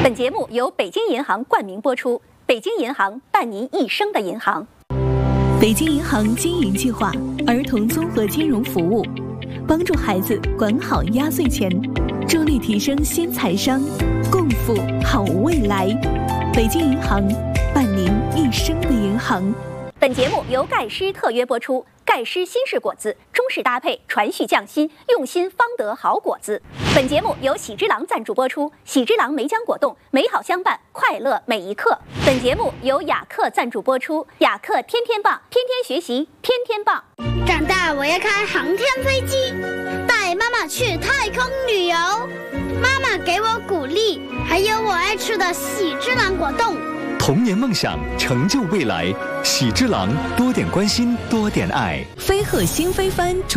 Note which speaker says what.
Speaker 1: 本节目由北京银行冠名播出，北京银行伴您一生的银行。
Speaker 2: 北京银行经营计划儿童综合金融服务，帮助孩子管好压岁钱，助力提升新财商，共赴好未来。北京银行伴您一生的银行。
Speaker 1: 本节目由盖诗特约播出，盖诗新式果子，中式搭配，传续匠心，用心方得好果子。本节目由喜之郎赞助播出，喜之郎梅浆果冻，美好相伴，快乐每一刻。本节目由雅克赞助播出，雅克天天棒，天天学习，天天棒。
Speaker 3: 长大我要开航天飞机，带妈妈去太空旅游。妈妈给我鼓励，还有我爱吃的喜之郎果冻。
Speaker 4: 童年梦想，成就未来。喜之郎，多点关心，多点爱。
Speaker 2: 飞鹤新飞帆。